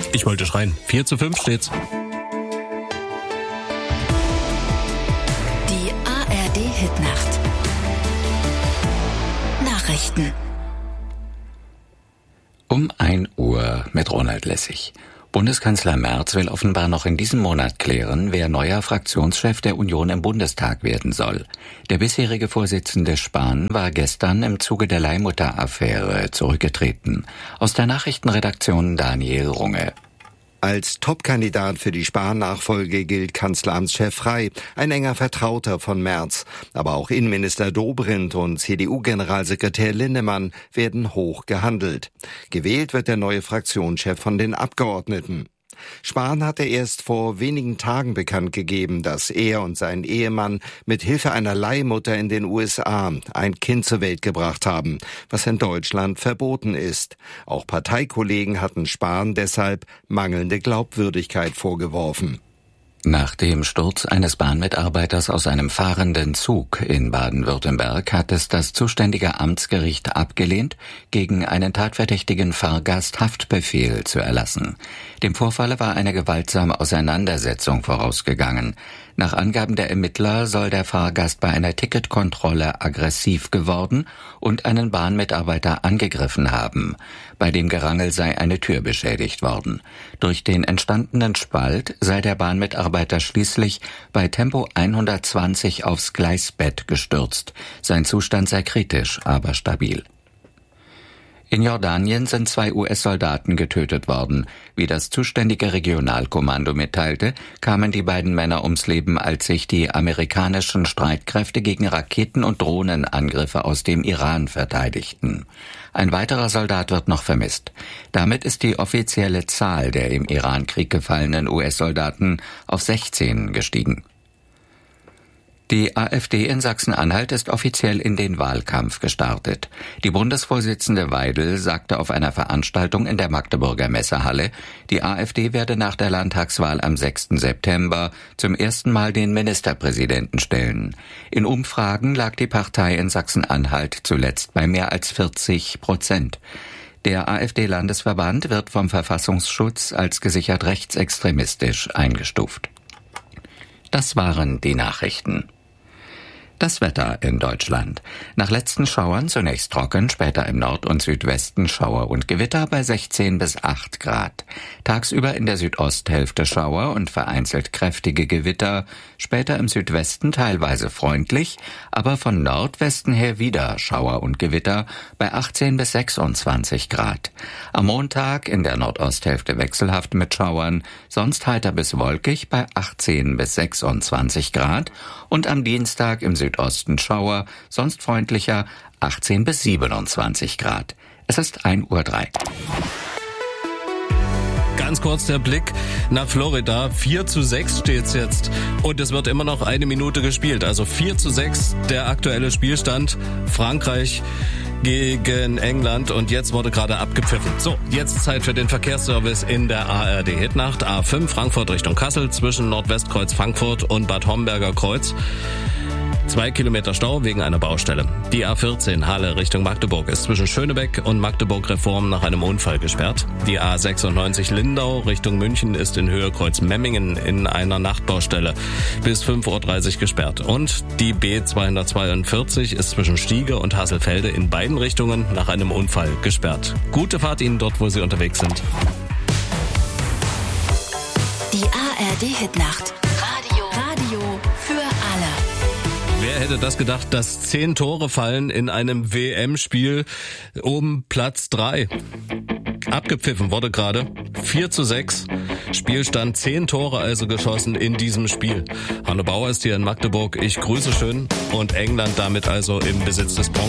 Ich wollte schreien. 4:5 steht's. Die ARD-Hitnacht. Nachrichten. Um 1 Uhr mit Ronald Lessig. Bundeskanzler Merz will offenbar noch in diesem Monat klären, wer neuer Fraktionschef der Union im Bundestag werden soll. Der bisherige Vorsitzende Spahn war gestern im Zuge der Leihmutter-Affäre zurückgetreten. Aus der Nachrichtenredaktion Daniel Runge. Als Topkandidat für die Spahn-Nachfolge gilt Kanzleramtschef Rey, ein enger Vertrauter von Merz. Aber auch Innenminister Dobrindt und CDU-Generalsekretär Linnemann werden hoch gehandelt. Gewählt wird der neue Fraktionschef von den Abgeordneten. Spahn hatte erst vor wenigen Tagen bekannt gegeben, dass er und sein Ehemann mit Hilfe einer Leihmutter in den USA ein Kind zur Welt gebracht haben, was in Deutschland verboten ist. Auch Parteikollegen hatten Spahn deshalb mangelnde Glaubwürdigkeit vorgeworfen. Nach dem Sturz eines Bahnmitarbeiters aus einem fahrenden Zug in Baden-Württemberg hat es das zuständige Amtsgericht abgelehnt, gegen einen tatverdächtigen Fahrgast Haftbefehl zu erlassen. Dem Vorfall war eine gewaltsame Auseinandersetzung vorausgegangen. Nach Angaben der Ermittler soll der Fahrgast bei einer Ticketkontrolle aggressiv geworden und einen Bahnmitarbeiter angegriffen haben. Bei dem Gerangel sei eine Tür beschädigt worden. Durch den entstandenen Spalt sei der Bahnmitarbeiter schließlich bei Tempo 120 aufs Gleisbett gestürzt. Sein Zustand sei kritisch, aber stabil. In Jordanien sind 2 US-Soldaten getötet worden. Wie das zuständige Regionalkommando mitteilte, kamen die beiden Männer ums Leben, als sich die amerikanischen Streitkräfte gegen Raketen- und Drohnenangriffe aus dem Iran verteidigten. Ein weiterer Soldat wird noch vermisst. Damit ist die offizielle Zahl der im Iran-Krieg gefallenen US-Soldaten auf 16 gestiegen. Die AfD in Sachsen-Anhalt ist offiziell in den Wahlkampf gestartet. Die Bundesvorsitzende Weidel sagte auf einer Veranstaltung in der Magdeburger Messehalle, die AfD werde nach der Landtagswahl am 6. September zum ersten Mal den Ministerpräsidenten stellen. In Umfragen lag die Partei in Sachsen-Anhalt zuletzt bei mehr als 40%. Der AfD-Landesverband wird vom Verfassungsschutz als gesichert rechtsextremistisch eingestuft. Das waren die Nachrichten. Das Wetter in Deutschland. Nach letzten Schauern zunächst trocken, später im Nord- und Südwesten Schauer und Gewitter bei 16 bis 8 Grad. Tagsüber in der Südosthälfte Schauer und vereinzelt kräftige Gewitter, später im Südwesten teilweise freundlich, aber von Nordwesten her wieder Schauer und Gewitter bei 18 bis 26 Grad. Am Montag in der Nordosthälfte wechselhaft mit Schauern, sonst heiter bis wolkig bei 18 bis 26 Grad und am Dienstag im Südosten Schauer, sonst freundlicher 18 bis 27 Grad. Es ist 1:03 Uhr. Ganz kurz der Blick nach Florida. 4:6 steht's jetzt. Und es wird immer noch 1 Minute gespielt. Also 4:6 der aktuelle Spielstand. Frankreich gegen England und jetzt wurde gerade abgepfiffen. So, jetzt Zeit für den Verkehrsservice in der ARD-Hitnacht. A5 Frankfurt Richtung Kassel zwischen Nordwestkreuz Frankfurt und Bad Homberger Kreuz. 2 Kilometer Stau wegen einer Baustelle. Die A14 Halle Richtung Magdeburg ist zwischen Schönebeck und Magdeburg-Reform nach einem Unfall gesperrt. Die A96 Lindau Richtung München ist in Höhe Kreuz Memmingen in einer Nachtbaustelle bis 5:30 Uhr gesperrt. Und die B242 ist zwischen Stiege und Hasselfelde in beiden Richtungen nach einem Unfall gesperrt. Gute Fahrt Ihnen dort, wo Sie unterwegs sind. Die ARD-Hitnacht. Radio für alle. Wer hätte das gedacht, dass 10 Tore fallen in einem WM-Spiel um Platz 3? Abgepfiffen wurde gerade 4:6. Spielstand 10 Tore also geschossen in diesem Spiel. Hanne Bauer ist hier in Magdeburg. Ich grüße schön und England damit also im Besitz des Bronze.